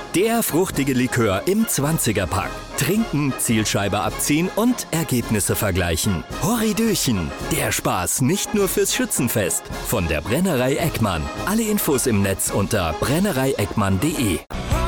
Der fruchtige Likör im 20er-Pack. Trinken, Zielscheibe abziehen und Ergebnisse vergleichen. Horridöchen, der Spaß nicht nur fürs Schützenfest. Von der Brennerei Eckmann. Alle Infos im Netz unter brennereieckmann.de.